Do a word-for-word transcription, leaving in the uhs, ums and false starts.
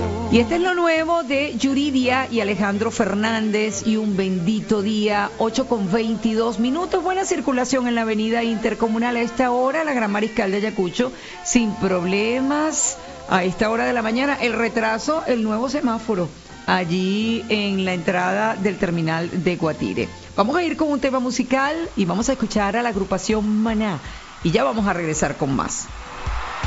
Y este es lo nuevo de Yuridia y Alejandro Fernández y Un Bendito Día, ocho con veintidós minutos. Buena circulación en la avenida Intercomunal a esta hora, la Gran Mariscal de Ayacucho, sin problemas. A esta hora de la mañana, el retraso, el nuevo semáforo, allí en la entrada del terminal de Guatire. Vamos a ir con un tema musical y vamos a escuchar a la agrupación Maná. Y ya vamos a regresar con más.